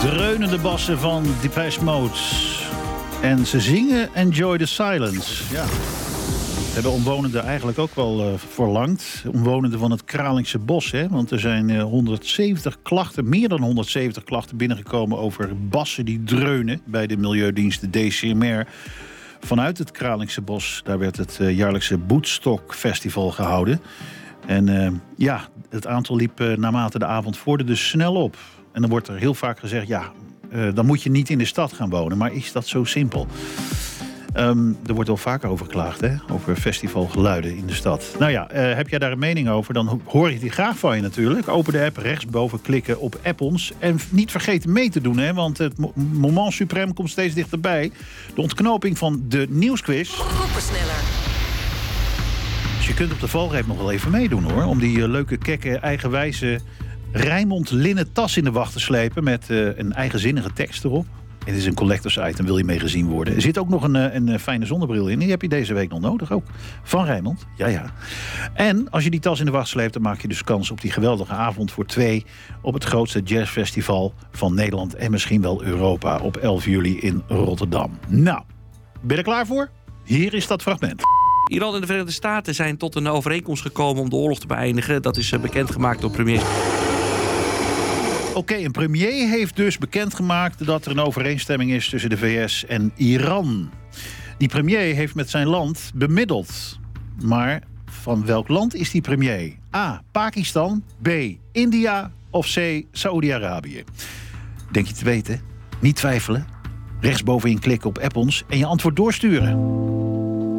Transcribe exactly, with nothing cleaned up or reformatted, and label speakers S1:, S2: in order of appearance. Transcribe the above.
S1: Dreunende bassen van Depeche Mode. En ze zingen Enjoy the Silence. Ja. Hebben omwonenden eigenlijk ook wel uh, verlangd. Omwonenden van het Kralingse Bos. Hè? Want er zijn uh, honderdzeventig klachten, meer dan honderdzeventig klachten binnengekomen over bassen die dreunen bij de milieudienst de D C M R. Vanuit het Kralingse Bos, daar werd het uh, jaarlijkse Woodstock Festival gehouden. En uh, ja, het aantal liep uh, naarmate de avond vorderde snel op. En dan wordt er heel vaak gezegd, ja, uh, dan moet je niet in de stad gaan wonen. Maar is dat zo simpel? Um, er wordt wel vaker over geklaagd, hè? Over festivalgeluiden in de stad. Nou ja, uh, heb jij daar een mening over? Dan hoor ik die graag van je natuurlijk. Open de app, rechtsboven klikken op App ons. En niet vergeten mee te doen, hè? Want het moment suprême komt steeds dichterbij. De ontknoping van de nieuwsquiz.
S2: Groepensneller.
S1: Dus je kunt op de valreep nog wel even meedoen, hoor. Om die uh, leuke, kekke, eigenwijze Rijnmond linnen tas in de wacht te slepen met uh, een eigenzinnige tekst erop. Het is een collectors item, wil je mee gezien worden. Er zit ook nog een, een, een fijne zonnebril in. Die heb je deze week nog nodig ook. Van Rijnmond. Ja, ja. En als je die tas in de wacht sleept, dan maak je dus kans op die geweldige avond voor twee op het grootste jazzfestival van Nederland en misschien wel Europa op elf juli in Rotterdam. Nou, ben je er klaar voor? Hier is dat fragment.
S3: Iran en de Verenigde Staten zijn tot een overeenkomst gekomen om de oorlog te beëindigen. Dat is bekendgemaakt door premier...
S1: Oké, okay, een premier heeft dus bekendgemaakt dat er een overeenstemming is tussen de V S en Iran. Die premier heeft met zijn land bemiddeld. Maar van welk land is die premier? A. Pakistan, B. India of C. Saoedi-Arabië? Denk je te weten? Niet twijfelen. Rechtsbovenin klikken op App ons en je antwoord doorsturen.